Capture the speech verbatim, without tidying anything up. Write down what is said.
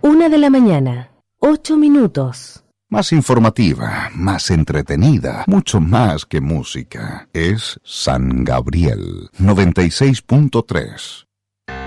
Una de la mañana, ocho minutos. Más informativa, más entretenida, mucho más que música. Es San Gabriel noventa y seis punto tres.